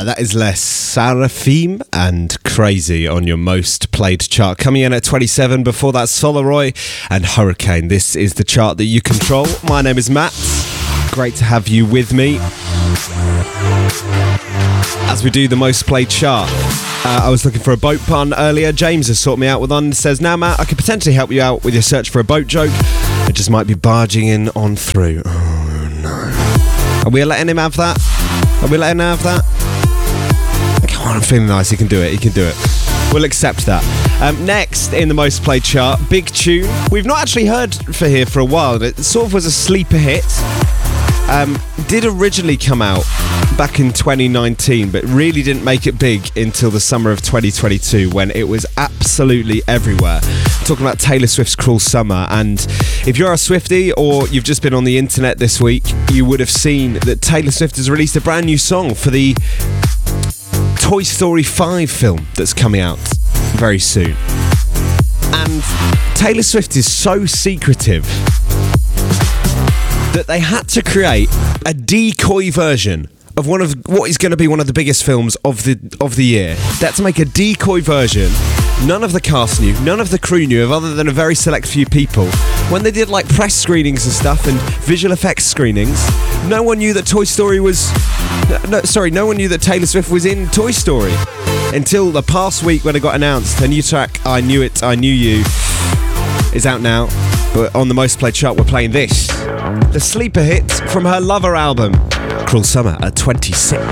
That is Les Seraphim and Crazy on your most played chart. Coming in at 27, before that Solaroy and Hurricane. This is the chart that you control. My name is Matt. Great to have you with me as we do the most played chart. I was looking for a boat pun earlier. James has sorted me out with one. Says, now Matt, I could potentially help you out with your search for a boat joke. It just might be barging in on through. Oh no. Are we letting him have that? Are we letting him have that? Come on, I'm feeling nice. He can do it. He can do it. We'll accept that. Next in the most played chart, Big Tune. We've not actually heard for here for a while. It sort of was a sleeper hit. Did originally come out back in 2019, but really didn't make it big until the summer of 2022 when it was absolutely everywhere. I'm talking about Taylor Swift's Cruel Summer. And if you're a Swiftie or you've just been on the internet this week, you would have seen that Taylor Swift has released a brand new song for the Toy Story 5 film that's coming out very soon. And Taylor Swift is so secretive that they had to create a decoy version of one of what is going to be one of the biggest films of the year. They had to make a decoy version. None of the cast knew, none of the crew knew, other than a very select few people. When they did like press screenings and stuff and visual effects screenings, no one knew that no one knew that Taylor Swift was in Toy Story until the past week when it got announced. A new track, I Knew It, I Knew You, is out now. But on the most played chart, we're playing this, the sleeper hit from her Lover album, Cruel Summer, at 26.